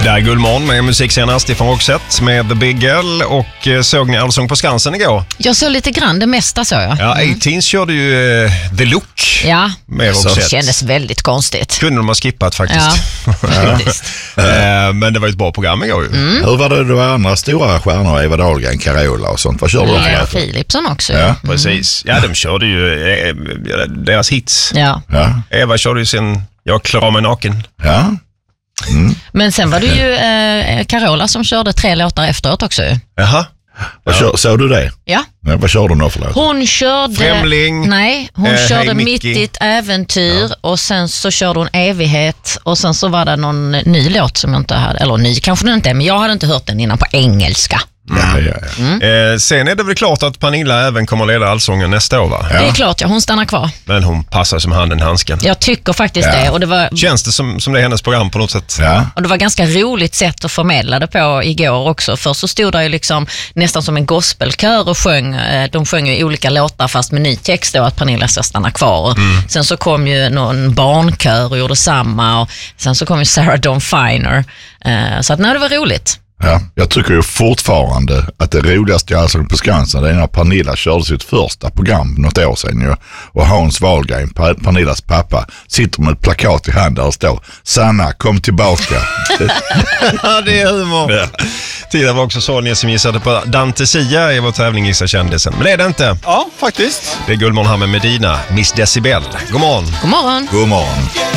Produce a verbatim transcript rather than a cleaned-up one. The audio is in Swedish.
Det är Gullmorgon med musik senast ifrån Roxette med The Big L. Och såg ni Allsång på Skansen igår? Jag såg lite grann, det mesta så jag. Ja, A-Teens körde ju uh, The Look. Ja, med Roxette. Det kändes väldigt konstigt. Kunde de ha skippat faktiskt. Ja, faktiskt. uh, men det var ett bra program igår ju. Mm. Hur var det då andra stora stjärnor, Eva Dahlgren, Carola och sånt? Vad körde de för? Ja, Philipsson också. Ja, mm. Precis. Ja, de körde ju eh, deras hits. Ja. Ja. Eva körde ju sin Jag klarar mig naken. Ja. Mm. Men sen var det ju eh, Carola som körde tre låtar efteråt också. Jaha. Vad kör, såg du det? Ja. Ja, vad körde hon då för låt? Hon körde... Främling. Nej, hon eh, körde Hey, Mitt i ett äventyr ja. Och sen så körde hon Evighet och sen så var det någon ny låt som jag inte hade, eller ny kanske den inte är, men jag hade inte hört den innan på engelska. Mm. Ja, ja, ja. Mm. Eh, sen är det väl klart att Pernilla även kommer att leda Allsången nästa år, va? Ja. Det är klart, ja, hon stannar kvar. Men hon passar som handen i handsken. Jag tycker faktiskt ja. det. Och det var... Känns det som, som det är hennes program på något sätt? Ja. Och det var ganska roligt sätt att förmedla det på igår också. Först så stod det ju liksom nästan som en gospelkör och sjöng. De sjöng ju olika låtar fast med ny text då, att Pernilla ska stanna kvar. Mm. Sen så kom ju någon barnkör och gjorde samma. Och sen så kom ju Sarah Dawn Finer. Så att nej, det var roligt. Ja, jag tycker ju fortfarande att det roligaste jag Allsång på Skansen, det är när Pernilla körde sitt första program något år sedan ju, och Hans Wahlgren, Pernillas pappa, sitter med ett plakat i hand där det står Sanna, kom tillbaka. Ja, det är humor. Ja. Tidigare var också Sonja som gissade på Dante Sia i vår tävling Gissa kändisen. Men det är det inte. Ja, faktiskt. Det är Gullmorgon här med Medina, Miss Decibel. God morgon. God morgon. God morgon.